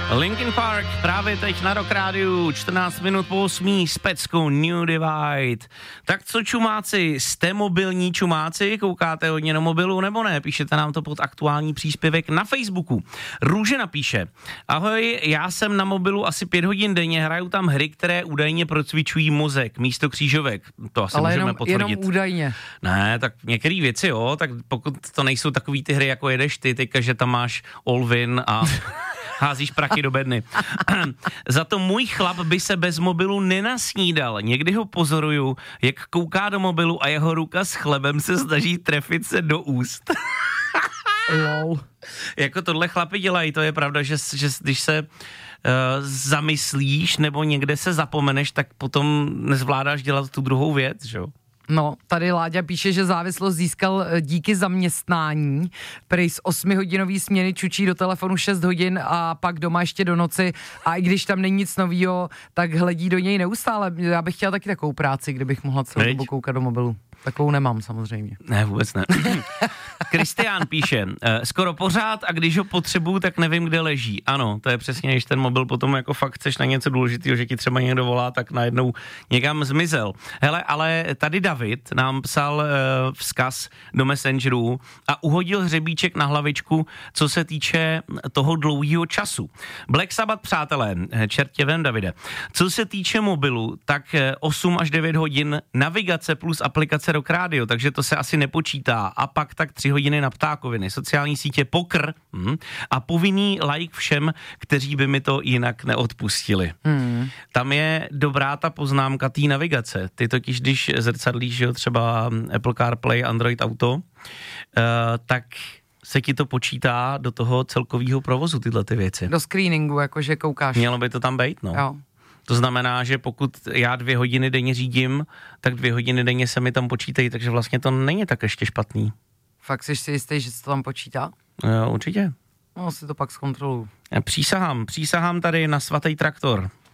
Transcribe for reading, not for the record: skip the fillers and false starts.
Linkin Park právě teď na Rock Rádiu, 14 minut po 8 s peckou New Divide. Tak co čumáci, jste mobilní čumáci, koukáte hodně na mobilu nebo ne? Píšete nám to pod aktuální příspěvek na Facebooku. Růže napíše: ahoj, já jsem na mobilu asi 5 hodin denně, hraju tam hry, které údajně procvičují mozek místo křížovek. To asi ale můžeme potvrdit. jenom údajně. Ne, tak některé věci jo, tak pokud to nejsou takový ty hry, jako jedeš ty, teďka, že tam máš all-win a házíš prachy do bedny. Za to můj chlap by se bez mobilu nenasnídal. Někdy ho pozoruju, jak kouká do mobilu a jeho ruka s chlebem se snaží trefit se do úst. Lol. Jako tohle chlapi dělají, to je pravda, že když se zamyslíš nebo někde se zapomeneš, tak potom nezvládáš dělat tu druhou věc, že jo? No, tady Láďa píše, že závislost získal díky zaměstnání. Prej z 8hodinový směny čučí do telefonu 6 hodin a pak doma ještě do noci a i když tam není nic novýho, tak hledí do něj neustále. Já bych chtěla taky takovou práci, kdybych mohla celou dobu koukat do mobilu. Takovou nemám samozřejmě. Ne, vůbec ne. Kristián píše, skoro pořád a když ho potřebuju, tak nevím, kde leží. Ano, to je přesně, když ten mobil potom jako fakt chceš na něco důležitého, že ti třeba někdo volá, tak najednou někam zmizel. Hele, ale tady David nám psal vzkaz do Messengeru a uhodil hřebíček na hlavičku, co se týče toho dlouhého času. Black Sabbath, přátelé, čertě vem, Davide. Co se týče mobilu, tak 8 až 9 hodin navigace plus aplikace Rock Radio, takže to se asi nepočítá. A pak tak 3 hodiny na ptákoviny, sociální sítě, pokr a povinný like všem, kteří by mi to jinak neodpustili. Tam je dobrá ta poznámka té navigace. Ty totiž, když zrcadlíš, že jo, třeba Apple CarPlay, Android Auto, tak se ti to počítá do toho celkového provozu, tyhle ty věci. Do screeningu, jakože koukáš. Mělo by to tam být, no. Jo. To znamená, že pokud já 2 hodiny denně řídím, tak 2 hodiny denně se mi tam počítají, takže vlastně to není tak ještě špatný. Fakt jsi si jistý, že se to tam počítá? Jo, určitě. No, si to pak zkontroluju. Přísahám tady na svatý traktor.